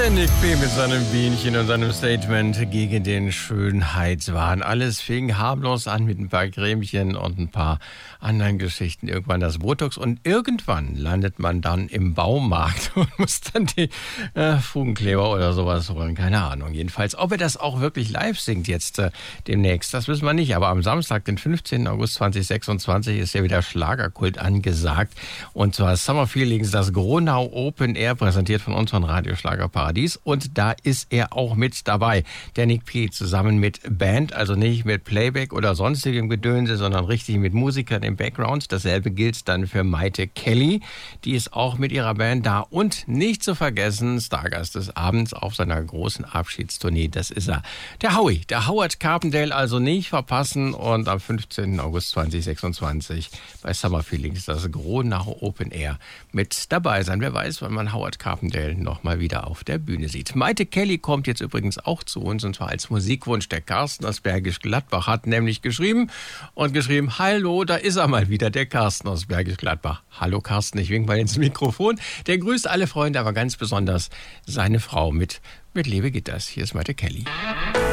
Nick P. mit seinem Bienchen und seinem Statement gegen den Schönheitswahn. Alles fing harmlos an mit ein paar Cremchen und ein paar anderen Geschichten. Irgendwann das Botox und irgendwann landet man dann im Baumarkt und muss dann die Fugenkleber oder sowas holen. Keine Ahnung. Jedenfalls, ob er das auch wirklich live singt jetzt demnächst, das wissen wir nicht. Aber am Samstag, den 15. August 2026, ist ja wieder Schlagerkult angesagt. Und zwar Summer Feelings, das Gronau Open Air, präsentiert von uns von Radio Schlagerparadies. Und da ist er auch mit dabei. Der Nick P. zusammen mit Band, also nicht mit Playback oder sonstigem Gedönse, sondern richtig mit Musikern im Background. Dasselbe gilt dann für Maite Kelly. Die ist auch mit ihrer Band da. Und nicht zu vergessen, Stargast des Abends auf seiner großen Abschiedstournee. Das ist er. Der Howie, der Howard Carpendale, also nicht verpassen. Und am 15. August 2026 bei Summer Feelings das Gronau Open Air mit dabei sein. Wer weiß, wann man Howard Carpendale noch mal wieder auf der Bühne sieht. Maite Kelly kommt jetzt übrigens auch zu uns, und zwar als Musikwunsch. Der Carsten aus Bergisch Gladbach hat nämlich geschrieben, hallo, da ist er mal wieder, der Carsten aus Bergisch Gladbach. Hallo Carsten, ich wink mal ins Mikrofon. Der grüßt alle Freunde, aber ganz besonders seine Frau mit Liebe geht das. Hier ist Maite Kelly.